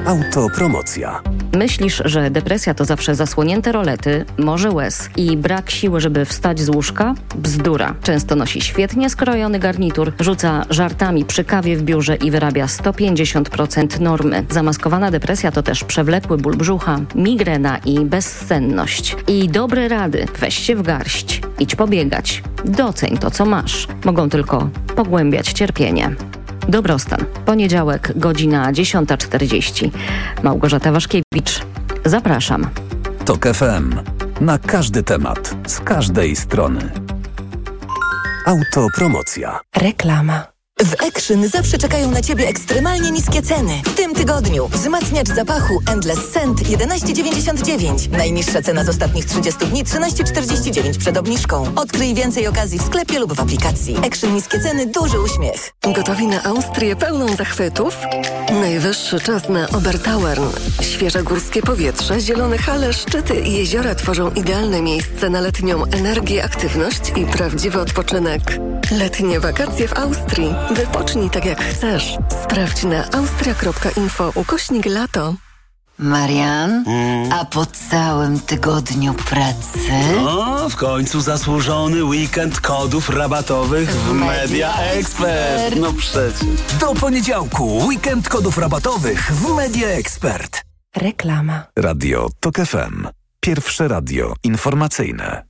Autopromocja. Myślisz, że depresja to zawsze zasłonięte rolety, morze łez i brak siły, żeby wstać z łóżka? Bzdura. Często nosi świetnie skrojony garnitur, rzuca żartami przy kawie w biurze i wyrabia 150% normy. Zamaskowana depresja to też przewlekły ból brzucha, migrena i bezsenność. I dobre rady. Weź się w garść. Idź pobiegać. Doceń to, co masz. Mogą tylko pogłębiać cierpienie. Dobrostan. Poniedziałek, godzina 10:40. Małgorzata Waszkiewicz. Zapraszam. TOK FM. Na każdy temat, z każdej strony. Autopromocja. Reklama. W Action zawsze czekają na Ciebie ekstremalnie niskie ceny. W tym tygodniu wzmacniacz zapachu Endless Scent 11,99. Najniższa cena z ostatnich 30 dni 13,49 przed obniżką. Odkryj więcej okazji w sklepie lub w aplikacji. Action niskie ceny, duży uśmiech. Gotowi na Austrię pełną zachwytów? Najwyższy czas na Obertauern. Świeże górskie powietrze, zielone hale, szczyty i jeziora tworzą idealne miejsce na letnią energię, aktywność i prawdziwy odpoczynek. Letnie wakacje w Austrii. Wypocznij tak jak chcesz. Sprawdź na austria.info/lato. Marian, a po całym tygodniu pracy? O, w końcu zasłużony weekend kodów rabatowych w Media Expert. No przecież. Do poniedziałku weekend kodów rabatowych w Media Expert. Reklama. Radio TOK FM. Pierwsze radio informacyjne.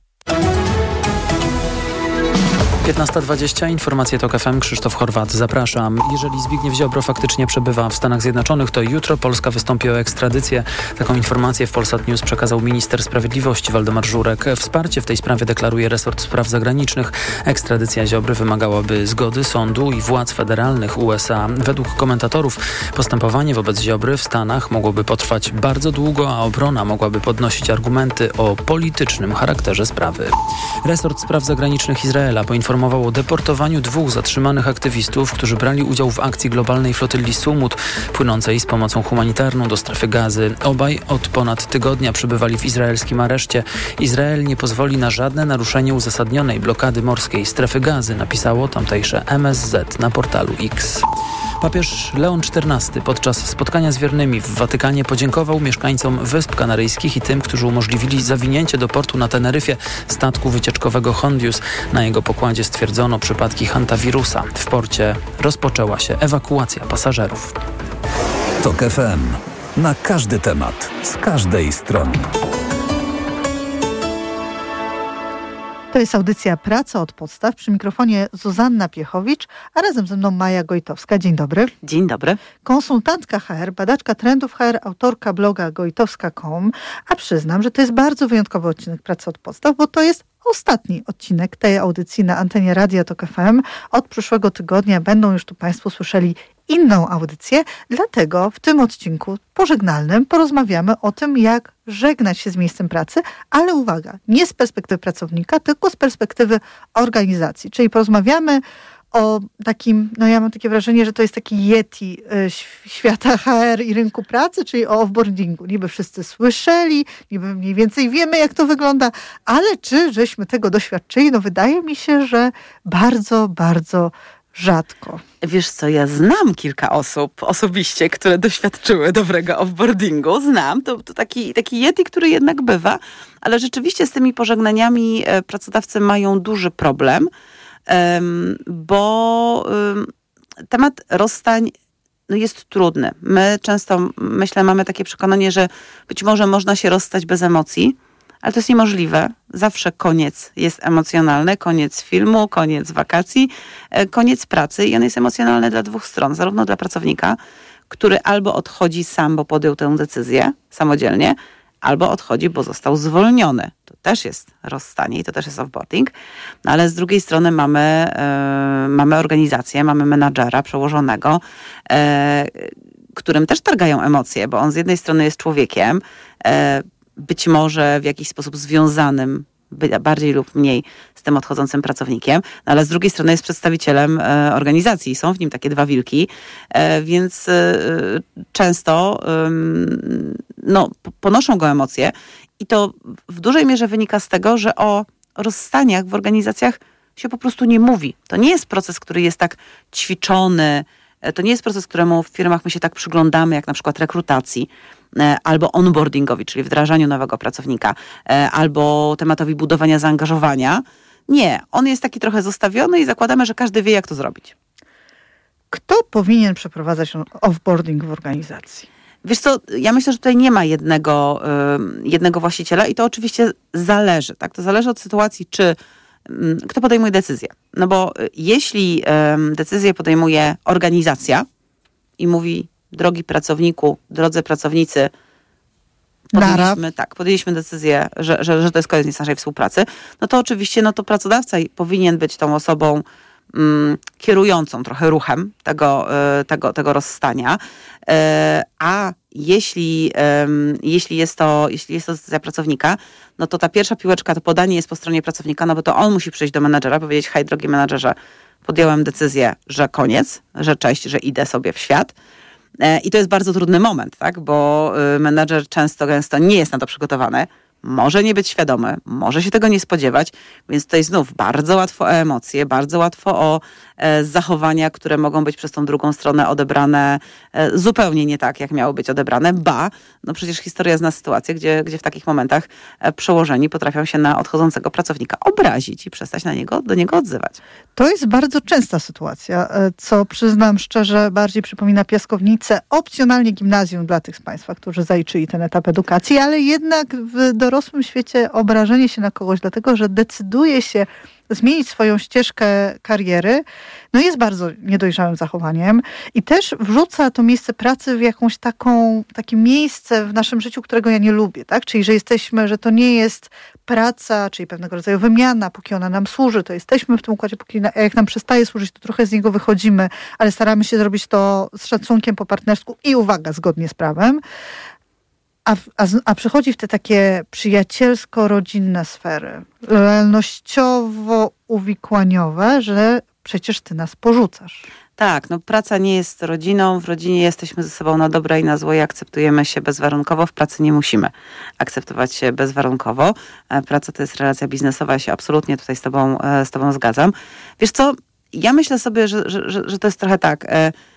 15:20, informacje TOK FM, Krzysztof Horwat, zapraszam. Jeżeli Zbigniew Ziobro faktycznie przebywa w Stanach Zjednoczonych, to jutro Polska wystąpi o ekstradycję. Taką informację w Polsat News przekazał minister sprawiedliwości Waldemar Żurek. Wsparcie w tej sprawie deklaruje resort spraw zagranicznych. Ekstradycja Ziobry wymagałaby zgody sądu i władz federalnych USA. Według komentatorów postępowanie wobec Ziobry w Stanach mogłoby potrwać bardzo długo, a obrona mogłaby podnosić argumenty o politycznym charakterze sprawy. Resort spraw zagranicznych Izraela poinformował o deportowaniu 2 zatrzymanych aktywistów, którzy brali udział w akcji globalnej flotylli Sumut, płynącej z pomocą humanitarną do strefy Gazy. Obaj od ponad tygodnia przebywali w izraelskim areszcie. Izrael nie pozwoli na żadne naruszenie uzasadnionej blokady morskiej strefy Gazy, napisało tamtejsze MSZ na portalu X. Papież Leon XIV podczas spotkania z wiernymi w Watykanie podziękował mieszkańcom Wysp Kanaryjskich i tym, którzy umożliwili zawinięcie do portu na Teneryfie statku wycieczkowego Hondius. Na jego pokładzie stwierdzono przypadki hantawirusa. W porcie rozpoczęła się ewakuacja pasażerów. TOK FM. Na każdy temat, z każdej strony. To jest audycja Praca od podstaw. Przy mikrofonie Zuzanna Piechowicz, a razem ze mną Maja Gojtowska. Dzień dobry. Dzień dobry. Konsultantka HR, badaczka trendów HR, autorka bloga gojtowska.com. A przyznam, że to jest bardzo wyjątkowy odcinek Pracy od podstaw, bo to jest ostatni odcinek tej audycji na antenie Radia TOK FM. Od przyszłego tygodnia będą już tu Państwo słyszeli inną audycję, dlatego w tym odcinku pożegnalnym porozmawiamy o tym, jak żegnać się z miejscem pracy, ale uwaga, nie z perspektywy pracownika, tylko z perspektywy organizacji. Czyli porozmawiamy o takim, ja mam takie wrażenie, że to jest taki yeti świata HR i rynku pracy, czyli o offboardingu. Niby wszyscy słyszeli, niby mniej więcej wiemy, jak to wygląda, ale czy żeśmy tego doświadczyli? Wydaje mi się, że bardzo, bardzo rzadko. Wiesz co, ja znam kilka osób osobiście, które doświadczyły dobrego offboardingu. Znam, to taki yeti, który jednak bywa, ale rzeczywiście z tymi pożegnaniami pracodawcy mają duży problem, bo temat rozstań jest trudny. My często, mamy takie przekonanie, że być może można się rozstać bez emocji, ale to jest niemożliwe. Zawsze koniec jest emocjonalny, koniec filmu, koniec wakacji, koniec pracy i on jest emocjonalny dla 2 stron. Zarówno dla pracownika, który albo odchodzi sam, bo podjął tę decyzję samodzielnie, albo odchodzi, bo został zwolniony. To też jest rozstanie i to też jest offboarding. Ale z drugiej strony mamy organizację, mamy menadżera przełożonego, którym też targają emocje, bo on z jednej strony jest człowiekiem, być może w jakiś sposób związanym bardziej lub mniej z tym odchodzącym pracownikiem, ale z drugiej strony jest przedstawicielem organizacji. Są w nim takie 2 wilki, więc często ponoszą go emocje i to w dużej mierze wynika z tego, że o rozstaniach w organizacjach się po prostu nie mówi. To nie jest proces, który jest tak ćwiczony, to nie jest proces, któremu w firmach my się tak przyglądamy, jak na przykład rekrutacji, albo onboardingowi, czyli wdrażaniu nowego pracownika, albo tematowi budowania zaangażowania. Nie, on jest taki trochę zostawiony i zakładamy, że każdy wie, jak to zrobić. Kto powinien przeprowadzać offboarding w organizacji? Wiesz co, ja myślę, że tutaj nie ma jednego właściciela i to oczywiście zależy. Tak? To zależy od sytuacji, czy kto podejmuje decyzję. No bo jeśli decyzję podejmuje organizacja i mówi, drogi pracowniku, drodzy pracownicy, podjęliśmy decyzję, że to jest koniec naszej współpracy, no to oczywiście to pracodawca powinien być tą osobą kierującą trochę ruchem tego rozstania. A jeśli jest to decyzja pracownika, no to ta pierwsza piłeczka, to podanie jest po stronie pracownika, no bo to on musi przyjść do menadżera, powiedzieć, hej, drogi menadżerze, podjąłem decyzję, że koniec, że cześć, że idę sobie w świat. I to jest bardzo trudny moment, tak? Bo menadżer gęsto nie jest na to przygotowany, może nie być świadomy, może się tego nie spodziewać, więc tutaj znów bardzo łatwo o emocje, bardzo łatwo o zachowania, które mogą być przez tą drugą stronę odebrane zupełnie nie tak, jak miały być odebrane. Przecież historia zna sytuację, gdzie w takich momentach przełożeni potrafią się na odchodzącego pracownika obrazić i przestać do niego odzywać. To jest bardzo częsta sytuacja, co przyznam szczerze bardziej przypomina piaskownicę, opcjonalnie gimnazjum dla tych z Państwa, którzy zaliczyli ten etap edukacji, ale jednak w dorosłym świecie obrażenie się na kogoś, dlatego że decyduje się zmienić swoją ścieżkę kariery, jest bardzo niedojrzałym zachowaniem i też wrzuca to miejsce pracy w jakąś takie miejsce w naszym życiu, którego ja nie lubię, tak? Czyli, że to nie jest praca, czyli pewnego rodzaju wymiana, póki ona nam służy, to jesteśmy w tym układzie, jak nam przestaje służyć, to trochę z niego wychodzimy, ale staramy się zrobić to z szacunkiem po partnersku i uwaga, zgodnie z prawem. A przychodzi w te takie przyjacielsko-rodzinne sfery, lojalnościowo-uwikłaniowe, że przecież ty nas porzucasz. Tak, praca nie jest rodziną, w rodzinie jesteśmy ze sobą na dobre i na złe i akceptujemy się bezwarunkowo, w pracy nie musimy akceptować się bezwarunkowo. Praca to jest relacja biznesowa, ja się absolutnie tutaj z tobą zgadzam. Wiesz co, ja myślę sobie, że to jest trochę tak.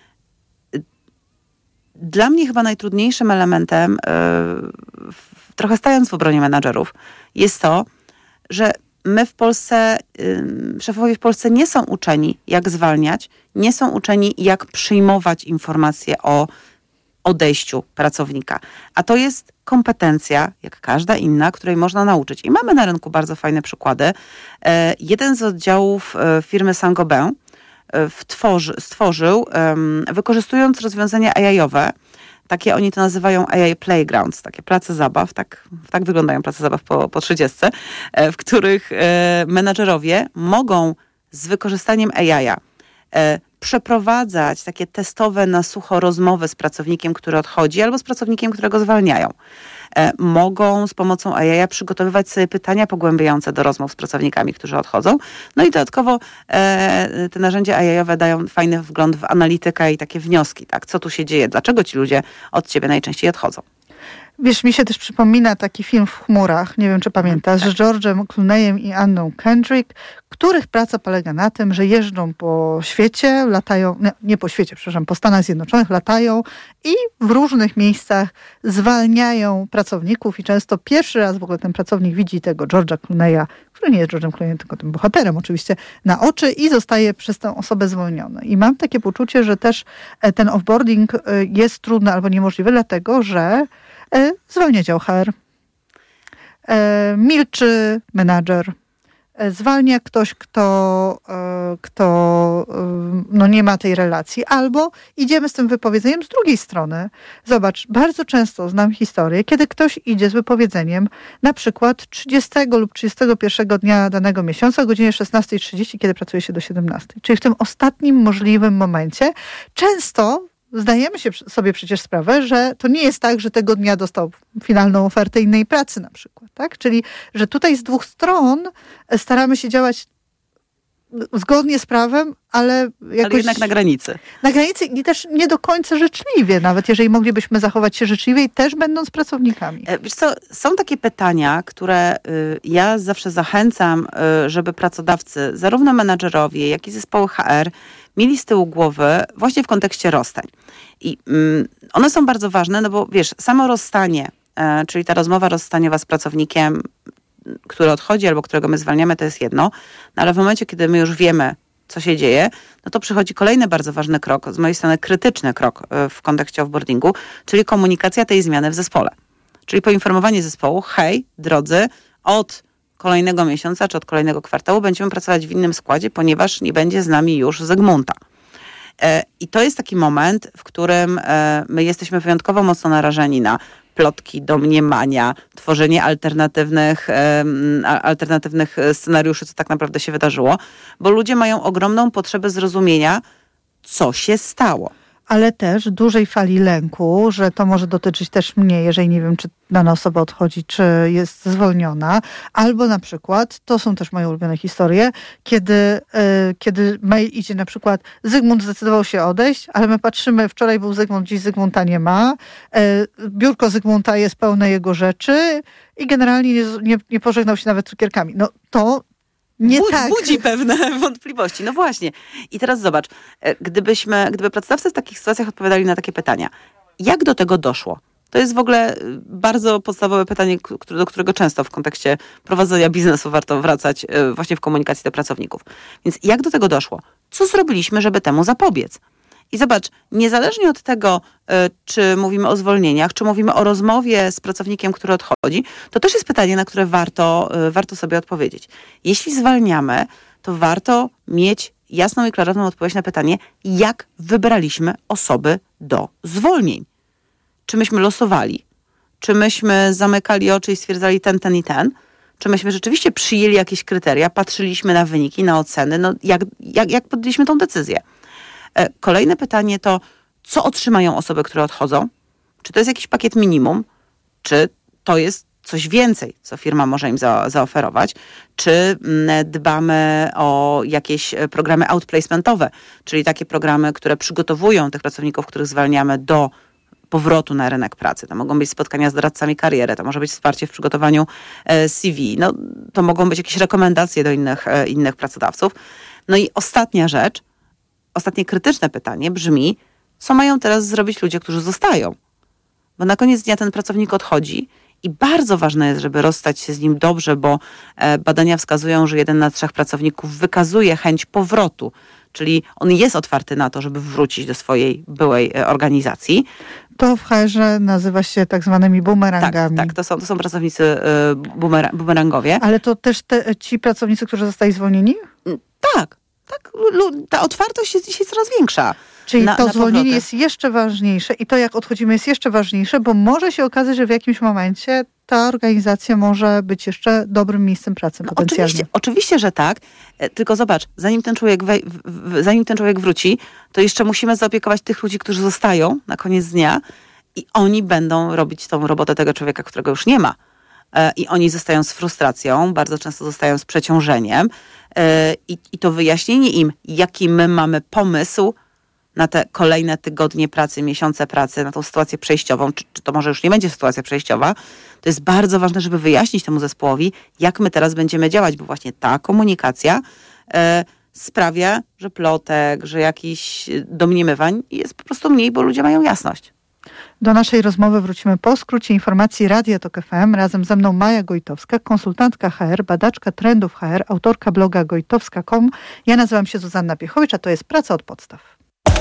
Dla mnie chyba najtrudniejszym elementem, trochę stając w obronie menadżerów, jest to, że my w Polsce, szefowie w Polsce nie są uczeni, jak zwalniać, nie są uczeni, jak przyjmować informacje o odejściu pracownika. A to jest kompetencja, jak każda inna, której można nauczyć. I mamy na rynku bardzo fajne przykłady. Jeden z oddziałów firmy Saint-Gobain stworzył, wykorzystując rozwiązania AI-owe, takie oni to nazywają AI Playgrounds, takie place zabaw, tak wyglądają place zabaw po 30, w których menadżerowie mogą z wykorzystaniem AI przeprowadzać takie testowe na sucho rozmowy z pracownikiem, który odchodzi, albo z pracownikiem, którego zwalniają. Mogą z pomocą AI przygotowywać sobie pytania pogłębiające do rozmów z pracownikami, którzy odchodzą. No i dodatkowo te narzędzia AI-owe dają fajny wgląd w analitykę i takie wnioski, tak? Co tu się dzieje, dlaczego ci ludzie od ciebie najczęściej odchodzą. Wiesz, mi się też przypomina taki film W chmurach, nie wiem czy pamiętasz, z George'em Clooneyem i Anną Kendrick, których praca polega na tym, że jeżdżą po świecie, latają, nie po świecie, przepraszam, po Stanach Zjednoczonych latają i w różnych miejscach zwalniają pracowników i często pierwszy raz w ogóle ten pracownik widzi tego George'a Clooneya, który nie jest George'em Clooneyem, tylko tym bohaterem oczywiście, na oczy i zostaje przez tę osobę zwolniony. I mam takie poczucie, że też ten offboarding jest trudny albo niemożliwy, dlatego że zwalnia dział HR, milczy menadżer, zwalnia ktoś, kto nie ma tej relacji, albo idziemy z tym wypowiedzeniem z drugiej strony. Zobacz, bardzo często znam historię, kiedy ktoś idzie z wypowiedzeniem na przykład 30 lub 31 dnia danego miesiąca o godzinie 16:30, kiedy pracuje się do 17. Czyli w tym ostatnim możliwym momencie często zdajemy się sobie przecież sprawę, że to nie jest tak, że tego dnia dostał finalną ofertę innej pracy na przykład, tak? Czyli, że tutaj z dwóch stron staramy się działać zgodnie z prawem, ale jakoś... Ale jednak na granicy. Na granicy i też nie do końca życzliwie, nawet jeżeli moglibyśmy zachować się życzliwie i też będąc pracownikami. Wiesz co, są takie pytania, które ja zawsze zachęcam, żeby pracodawcy, zarówno menadżerowie, jak i zespoły HR, mieli z tyłu głowy właśnie w kontekście rozstań. I one są bardzo ważne, no bo wiesz, samo rozstanie, czyli ta rozmowa rozstaniowa z pracownikiem, który odchodzi albo którego my zwalniamy, to jest jedno, no ale w momencie, kiedy my już wiemy, co się dzieje, no to przychodzi kolejny bardzo ważny krok, z mojej strony krytyczny krok w kontekście offboardingu, czyli komunikacja tej zmiany w zespole. Czyli poinformowanie zespołu, hej, drodzy, od kolejnego miesiąca czy od kolejnego kwartału będziemy pracować w innym składzie, ponieważ nie będzie z nami już Zygmunta. I to jest taki moment, w którym my jesteśmy wyjątkowo mocno narażeni na plotki, domniemania, tworzenie alternatywnych scenariuszy, co tak naprawdę się wydarzyło, bo ludzie mają ogromną potrzebę zrozumienia, co się stało. Ale też dużej fali lęku, że to może dotyczyć też mnie, jeżeli nie wiem, czy dana osoba odchodzi, czy jest zwolniona. Albo na przykład, to są też moje ulubione historie, kiedy mail idzie na przykład, Zygmunt zdecydował się odejść, ale my patrzymy, wczoraj był Zygmunt, dziś Zygmunta nie ma, biurko Zygmunta jest pełne jego rzeczy i generalnie nie pożegnał się nawet cukierkami. No to tak. Budzi pewne wątpliwości. No właśnie. I teraz zobacz, gdyby pracodawcy w takich sytuacjach odpowiadali na takie pytania, jak do tego doszło? To jest w ogóle bardzo podstawowe pytanie, do którego często w kontekście prowadzenia biznesu warto wracać właśnie w komunikacji do pracowników. Więc jak do tego doszło? Co zrobiliśmy, żeby temu zapobiec? I zobacz, niezależnie od tego, czy mówimy o zwolnieniach, czy mówimy o rozmowie z pracownikiem, który odchodzi, to też jest pytanie, na które warto sobie odpowiedzieć. Jeśli zwalniamy, to warto mieć jasną i klarowną odpowiedź na pytanie, jak wybraliśmy osoby do zwolnień. Czy myśmy losowali? Czy myśmy zamykali oczy i stwierdzali ten i ten? Czy myśmy rzeczywiście przyjęli jakieś kryteria, patrzyliśmy na wyniki, na oceny? No jak podjęliśmy tą decyzję? Kolejne pytanie to, co otrzymają osoby, które odchodzą? Czy to jest jakiś pakiet minimum? Czy to jest coś więcej, co firma może im zaoferować? Czy dbamy o jakieś programy outplacementowe, czyli takie programy, które przygotowują tych pracowników, których zwalniamy, do powrotu na rynek pracy. To mogą być spotkania z doradcami kariery, to może być wsparcie w przygotowaniu CV, no, to mogą być jakieś rekomendacje do innych pracodawców. No i ostatnia rzecz, ostatnie krytyczne pytanie brzmi, co mają teraz zrobić ludzie, którzy zostają? Bo na koniec dnia ten pracownik odchodzi i bardzo ważne jest, żeby rozstać się z nim dobrze, bo badania wskazują, że 1 na 3 pracowników wykazuje chęć powrotu, czyli on jest otwarty na to, żeby wrócić do swojej byłej organizacji. To w HR-ze nazywa się tak zwanymi bumerangami. Tak, to są pracownicy bumerangowie. Ale to też ci pracownicy, którzy zostali zwolnieni? Tak. Ta otwartość jest dzisiaj coraz większa. Czyli to zwolnienie powroty. jest jeszcze ważniejsze i to, jak odchodzimy, jest jeszcze ważniejsze, bo może się okazać, że w jakimś momencie ta organizacja może być jeszcze dobrym miejscem pracy potencjalnie. Oczywiście, że tak. Tylko zobacz, zanim ten człowiek wróci, to jeszcze musimy zaopiekować tych ludzi, którzy zostają na koniec dnia i oni będą robić tą robotę tego człowieka, którego już nie ma. I oni zostają z frustracją, bardzo często zostają z przeciążeniem. I to wyjaśnienie im, jaki my mamy pomysł na te kolejne tygodnie pracy, miesiące pracy, na tą sytuację przejściową, czy to może już nie będzie sytuacja przejściowa, to jest bardzo ważne, żeby wyjaśnić temu zespołowi, jak my teraz będziemy działać, bo właśnie ta komunikacja sprawia, że plotek, że jakichś domniemywań jest po prostu mniej, bo ludzie mają jasność. Do naszej rozmowy wrócimy po skrócie informacji Radia Tok FM. Razem ze mną Maja Gojtowska, konsultantka HR, badaczka trendów HR, autorka bloga gojtowska.com. Ja nazywam się Zuzanna Piechowicz, a to jest Praca od podstaw.